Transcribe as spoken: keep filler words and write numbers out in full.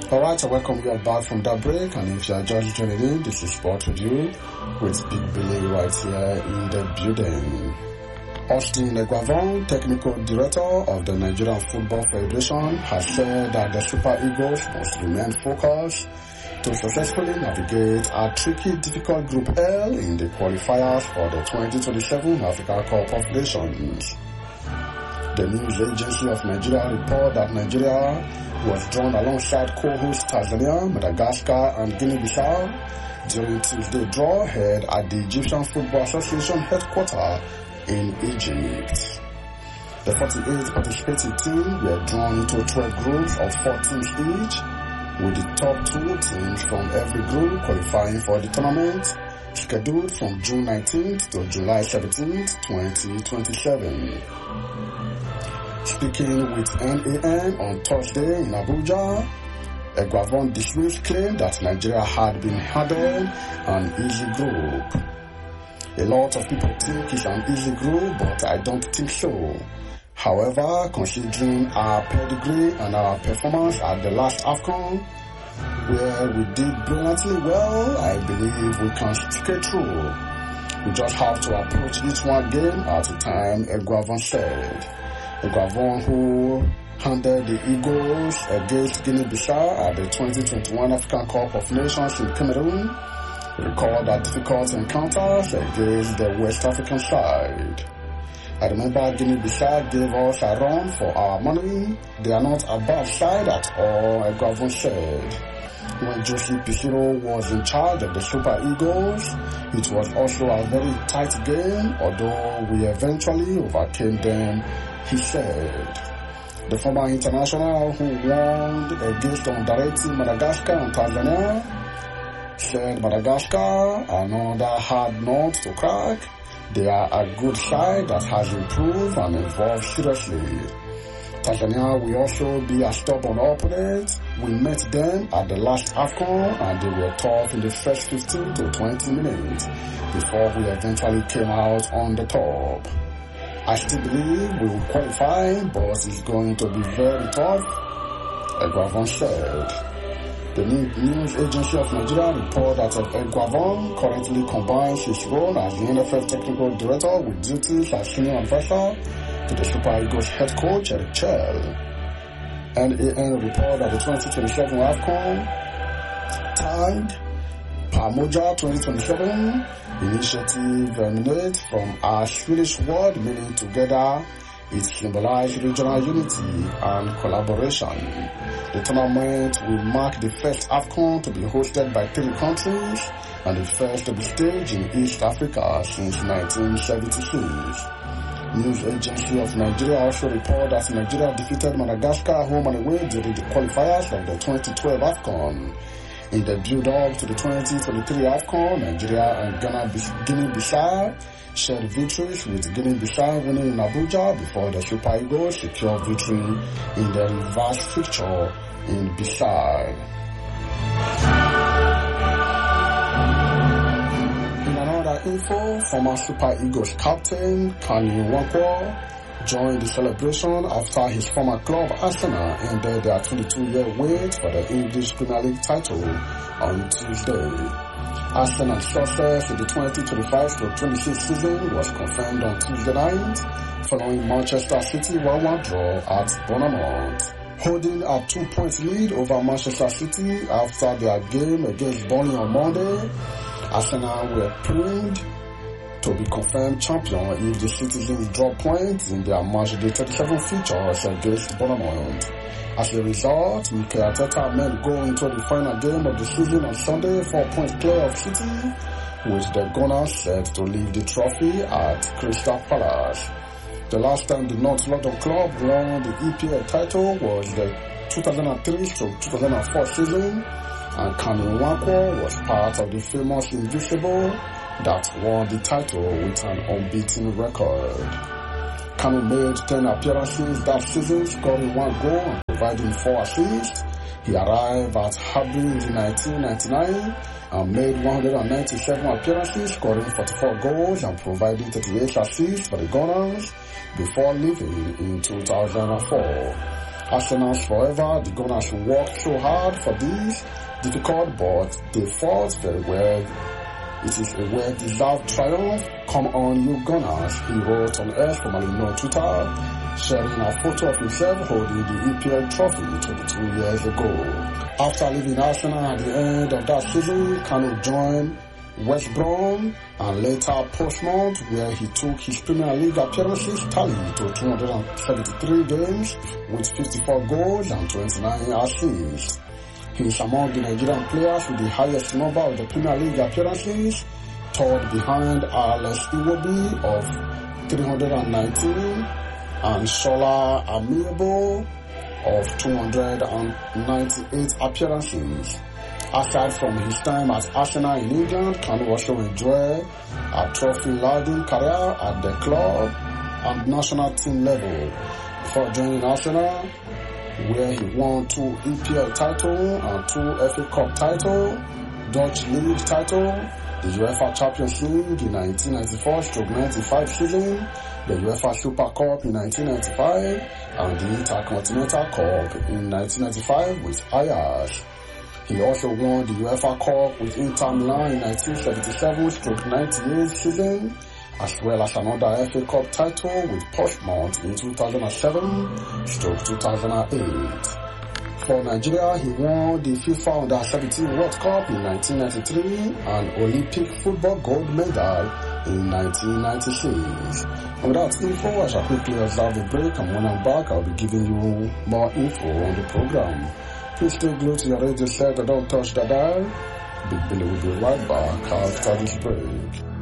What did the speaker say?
Alright, I welcome you all back from that break, and if you are just joining in, this is Sport Review with Big Billy right here in the building. Austin Eguavoen, Technical Director of the Nigerian Football Federation, has said that the Super Eagles must remain focused to successfully navigate a tricky, difficult Group L in the qualifiers for the twenty twenty-seven Africa Cup of Nations. The news agency of Nigeria report that Nigeria was drawn alongside co-host Tanzania, Madagascar and Guinea-Bissau during Tuesday draw held at the Egyptian Football Association headquarters in Egypt. The forty-eight participating teams were drawn into twelve groups of four teams each, with the top two teams from every group qualifying for the tournament, scheduled from June nineteenth to July seventeenth, twenty twenty-seven. Speaking with N A N on Thursday in Abuja, Eguavoen dismissed claim that Nigeria had been handed an easy group. A lot of people think it's an easy group, but I don't think so. However, considering our pedigree and our performance at the last AFCON, where we did brilliantly well, I believe we can stay through. We just have to approach each one game at a time, Eguavoen said. Eguavoen, who handled the Eagles against Guinea-Bissau at the twenty twenty-one African Cup of Nations in Cameroon, recalled that difficult encounters against the West African side. I remember Guinea-Bissau gave us a run for our money. They are not a bad side at all, Eguavoen said. When Josie Pisiro was in charge of the Super Eagles, it was also a very tight game, although we eventually overcame them, he said. The former international who won against Ondareti, Madagascar and Tanzania said Madagascar, another hard nut to crack. They are a good side that has improved and evolved seriously. Tanzania will also be a stubborn opponent. We met them at the last AFCON and they were tough in the first fifteen to twenty minutes before we eventually came out on the top. I still believe we will qualify, but it's going to be very tough, Eguavoen said. The news agency of Nigeria reported that Eguavoen currently combines his role as the N F L Technical Director with duties as Senior Advisor to the Super Eagles head coach, Eric Chell. N A N reported that the twenty twenty-seven AFCON tagged Pamoja twenty twenty-seven initiative emanates from a Swedish word meaning together. It symbolizes regional unity and collaboration. The tournament will mark the first AFCON to be hosted by three countries and the first to be staged in East Africa since nineteen seventy-six. News agency of Nigeria also reported that Nigeria defeated Madagascar home and away during the qualifiers of the twenty twelve AFCON. In the build-up to the twenty twenty-three AFCON, Nigeria and Ghana, Guinea-Bissau shared victories, with Guinea-Bissau winning in Abuja before the Super Eagles secured victory in the reverse fixture in Bissau. In another info, former Super Eagles captain Kani Nwankwo joined the celebration after his former club Arsenal ended their twenty-two-year wait for the English Premier League title on Tuesday. Arsenal's success in the twenty twenty-five to twenty-six season was confirmed on Tuesday night following Manchester City one one draw at Bournemouth. Holding a two-point lead over Manchester City after their game against Burnley on Monday, Arsenal were primed to be confirmed champion if the citizens drop points in their match day thirty-seven features against Bournemouth. As a result, Mikel Arteta men go into the final game of the season on Sunday, four points clear of City, with the Gunners set to leave the trophy at Crystal Palace. The last time the North London club won the E P L title was the two thousand three to two thousand four season, and Kani Nwankwo was part of the famous Invincible that won the title with an unbeaten record. Kanu made ten appearances that season, scoring one goal and providing four assists. He arrived at Highbury in nineteen ninety-nine and made one hundred ninety-seven appearances, scoring forty-four goals and providing thirty-eight assists for the Gunners before leaving in two thousand four. Arsenal's forever. The Gunners worked so hard for this, difficult, but they fought very well. It is a well-deserved triumph. Come on, you Gunners, he wrote on X, formerly known Twitter, sharing a photo of himself holding the E P L trophy twenty-two years ago. After leaving Arsenal at the end of that season, Kanu joined West Brom and later Portsmouth, where he took his Premier League appearances tally to two hundred seventy-three games with fifty-four goals and twenty-nine assists. He is among the Nigerian players with the highest number of the Premier League appearances, third behind Alex Iwobi of three hundred nineteen and Sola Amiable of two hundred ninety-eight appearances. Aside from his time at Arsenal in England, Kanu also enjoyed a trophy-laden career at the club and national team level before joining Arsenal, where he won two E P L titles and two F A Cup titles, Dutch League title, the UEFA Champions League in nineteen ninety-four to ninety-five season, the UEFA Super Cup in nineteen ninety-five, and the Intercontinental Cup in nineteen ninety-five with Ajax. He also won the UEFA Cup with Inter Milan in nineteen seventy-seven to ninety-eight season, as well as another F A Cup title with Portsmouth in two thousand seven to two thousand eight. For Nigeria, he won the FIFA Under seventeen World Cup in nineteen ninety-three and Olympic football gold medal in nineteen ninety-six. And with that info, as I quickly observe the break, and when I'm back, I'll be giving you more info on the program. Please stay glued to your radio set and don't touch the dial. Big Billy will be right back after this break.